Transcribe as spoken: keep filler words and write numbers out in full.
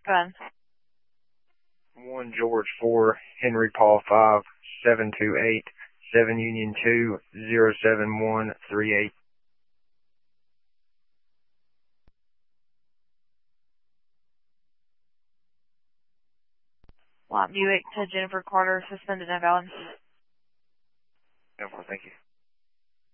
Go ahead. one George four, Henry Paul five, seven two eight, seven Union two, zero seven one three eight. Lot Buick to Jennifer Carter, suspended and valid. No, thank you.